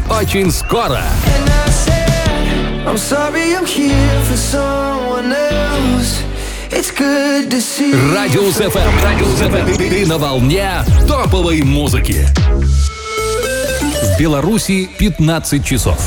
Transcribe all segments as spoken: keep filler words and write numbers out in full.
очень скоро. I'm sorry I'm here for someone else. It's good to see you. Радиус эф эм. Радиус эф эм. Ты на волне топовой музыки. В Беларуси пятнадцать часов.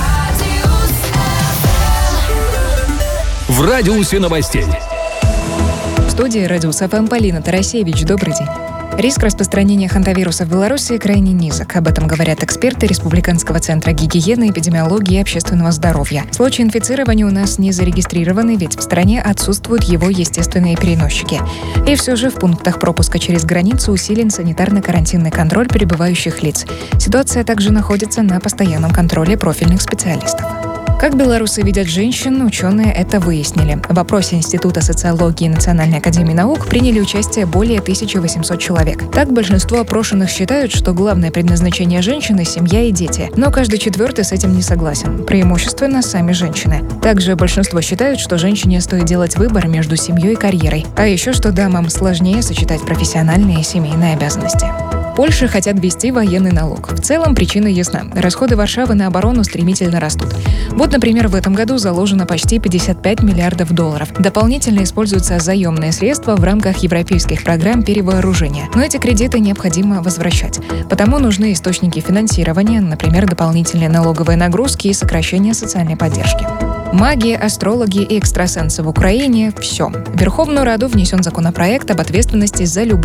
В радиусе новостей. В студии Радиус эф эм Полина Тарасевич. Добрый день. Риск распространения хантавируса в Беларуси крайне низок. Об этом говорят эксперты Республиканского центра гигиены, эпидемиологии и общественного здоровья. Случаи инфицирования у нас не зарегистрированы, ведь в стране отсутствуют его естественные переносчики. И все же в пунктах пропуска через границу усилен санитарно-карантинный контроль прибывающих лиц. Ситуация также находится на постоянном контроле профильных специалистов. Как белорусы видят женщин, ученые это выяснили. В опросе Института социологии Национальной академии наук приняли участие более тысяча восемьсот человек. Так, большинство опрошенных считают, что главное предназначение женщины – семья и дети. Но каждый четвертый с этим не согласен. Преимущественно сами женщины. Также большинство считают, что женщине стоит делать выбор между семьей и карьерой. А еще, что дамам сложнее сочетать профессиональные и семейные обязанности. В Польше хотят ввести военный налог. В целом причина ясна. Расходы Варшавы на оборону стремительно растут. Вот, например, в этом году заложено почти пятьдесят пять миллиардов долларов. Дополнительно используются заемные средства в рамках европейских программ перевооружения. Но эти кредиты необходимо возвращать. Потому нужны источники финансирования, например, дополнительные налоговые нагрузки и сокращение социальной поддержки. Маги, астрологи и экстрасенсы в Украине – все. В Верховную Раду внесен законопроект об ответственности за любые